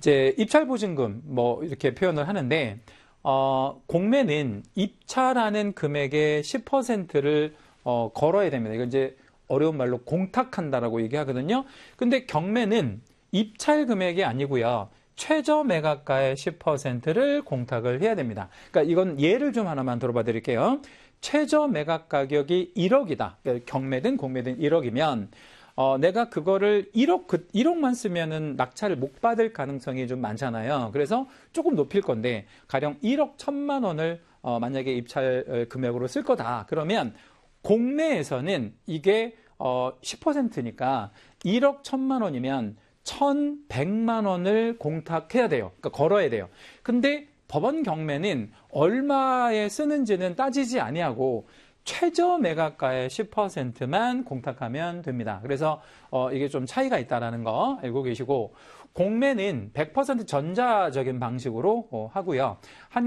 이제 입찰보증금 뭐 이렇게 표현을 하는데 공매는 입찰하는 금액의 10%를 걸어야 됩니다. 이거 이제 어려운 말로 공탁한다라고 얘기하거든요. 근데 경매는 입찰 금액이 아니고요. 최저 매각가의 10%를 공탁을 해야 됩니다. 그러니까 이건 예를 좀 하나만 들어봐 드릴게요. 최저 매각 가격이 1억이다. 그러니까 경매든 공매든 1억이면 내가 그거를 1억만 쓰면은 낙찰을 못 받을 가능성이 좀 많잖아요. 그래서 조금 높일 건데 가령 1억 1천만 원을 만약에 입찰 금액으로 쓸 거다. 그러면 공매에서는 이게 10%니까 1억 1천만 원이면 1,100만 원을 공탁해야 돼요. 그러니까 걸어야 돼요. 근데 법원 경매는 얼마에 쓰는지는 따지지 아니하고 최저 매각가의 10%만 공탁하면 됩니다. 그래서 이게 좀 차이가 있다는 거 알고 계시고, 공매는 100% 전자적인 방식으로 하고요.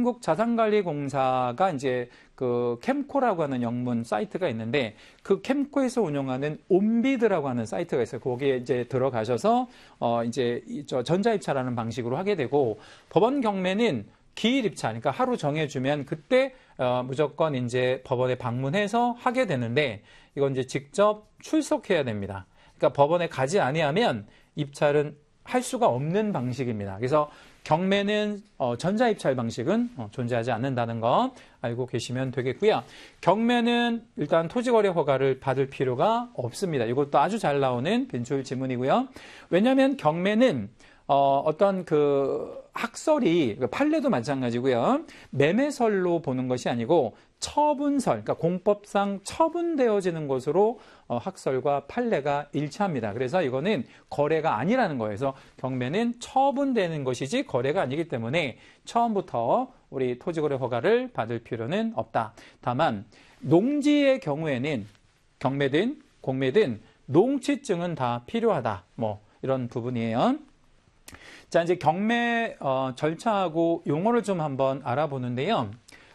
한국자산관리공사가 이제 그 캠코라고 하는 영문 사이트가 있는데 그 캠코에서 운영하는 온비드라고 하는 사이트가 있어요. 거기에 이제 들어가셔서 이제 전자입찰하는 방식으로 하게 되고, 법원 경매는 기일 입찰, 그러니까 하루 정해주면 그때 무조건 이제 법원에 방문해서 하게 되는데, 이건 이제 직접 출석해야 됩니다. 그러니까 법원에 가지 아니하면 입찰은 할 수가 없는 방식입니다. 그래서 경매는 전자입찰 방식은 존재하지 않는다는 거 알고 계시면 되겠고요. 경매는 일단 토지거래 허가를 받을 필요가 없습니다. 이것도 아주 잘 나오는 벤초일 지문이고요. 왜냐하면 경매는 어떤 그 학설이, 판례도 마찬가지고요. 매매설로 보는 것이 아니고 처분설, 그러니까 공법상 처분되어지는 것으로 학설과 판례가 일치합니다. 그래서 이거는 거래가 아니라는 거예요. 그래서 경매는 처분되는 것이지 거래가 아니기 때문에 처음부터 우리 토지거래 허가를 받을 필요는 없다. 다만 농지의 경우에는 경매든 공매든 농취증은 다 필요하다. 뭐 이런 부분이에요. 자, 이제 경매 절차하고 용어를 좀 한번 알아보는데요.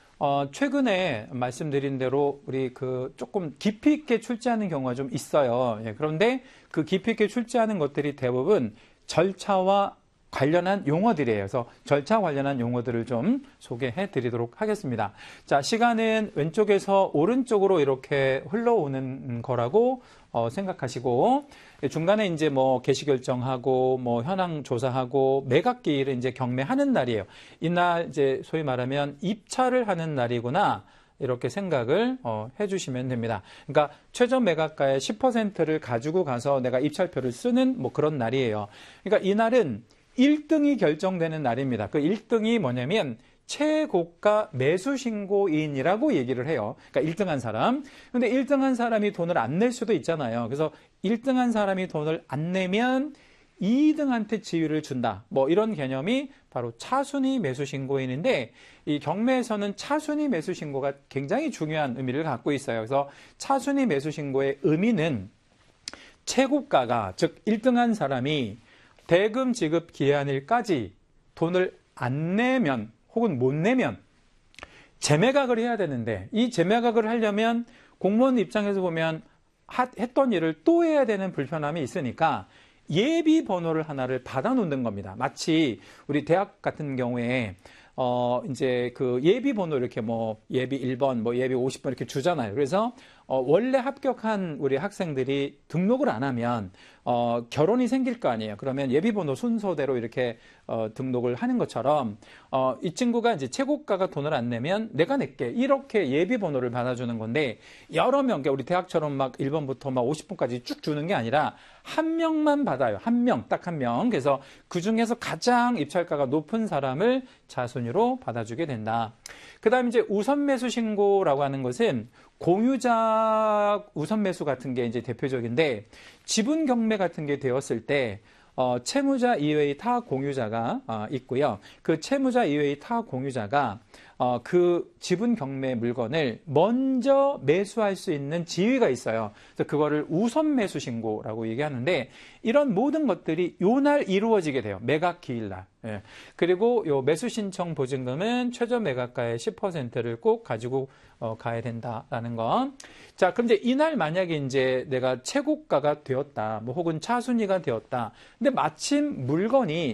최근에 말씀드린 대로 우리 그 조금 깊이 있게 출제하는 경우가 좀 있어요. 예, 그런데 그 깊이 있게 출제하는 것들이 대부분 절차와 관련한 용어들이에요. 그래서 절차 관련한 용어들을 좀 소개해 드리도록 하겠습니다. 자, 시간은 왼쪽에서 오른쪽으로 이렇게 흘러오는 거라고 생각하시고, 중간에 이제 뭐 개시 결정하고 뭐 현황 조사하고 매각기일은 이제 경매하는 날이에요. 이날 이제 소위 말하면 입찰을 하는 날이구나. 이렇게 생각을 해주시면 됩니다. 그러니까 최저 매각가의 10%를 가지고 가서 내가 입찰표를 쓰는 뭐 그런 날이에요. 그러니까 이날은 1등이 결정되는 날입니다. 그 1등이 뭐냐면 최고가 매수신고인이라고 얘기를 해요. 그러니까 1등한 사람. 근데 1등한 사람이 돈을 안 낼 수도 있잖아요. 그래서 1등한 사람이 돈을 안 내면 2등한테 지위를 준다. 뭐 이런 개념이 바로 차순위 매수신고인인데, 이 경매에서는 차순위 매수신고가 굉장히 중요한 의미를 갖고 있어요. 그래서 차순위 매수신고의 의미는 최고가가, 즉 1등한 사람이 대금 지급 기한일까지 돈을 안 내면 혹은 못 내면 재매각을 해야 되는데, 이 재매각을 하려면 공무원 입장에서 보면 했던 일을 또 해야 되는 불편함이 있으니까 예비 번호를 하나를 받아 놓는 겁니다. 마치 우리 대학 같은 경우에 이제 그 예비 번호 이렇게 뭐 예비 1번, 뭐 예비 50번 이렇게 주잖아요. 그래서 원래 합격한 우리 학생들이 등록을 안 하면 결혼이 생길 거 아니에요. 그러면 예비번호 순서대로 이렇게 등록을 하는 것처럼 이 친구가 이제 최고가가 돈을 안 내면 내가 낼게, 이렇게 예비번호를 받아주는 건데, 여러 명, 그러니까 우리 대학처럼 막 1번부터 막 50번까지 쭉 주는 게 아니라 한 명만 받아요. 한 명, 딱 한 명. 그래서 그 중에서 가장 입찰가가 높은 사람을 자순위로 받아주게 된다. 그 다음에 이제 우선 매수 신고라고 하는 것은 공유자 우선 매수 같은 게 이제 대표적인데, 지분 경매 같은 게 되었을 때 채무자 이외의 타 공유자가 있고요. 그 채무자 이외의 타 공유자가 그 지분 경매 물건을 먼저 매수할 수 있는 지위가 있어요. 그래서 그거를 우선 매수 신고라고 얘기하는데, 이런 모든 것들이 요날 이루어지게 돼요. 매각 기일날. 예. 그리고 요 매수 신청 보증금은 최저 매각가의 10%를 꼭 가지고 가야 된다라는 거. 자, 그럼 이제 이날 만약에 이제 내가 최고가가 되었다, 뭐 혹은 차순위가 되었다. 근데 마침 물건이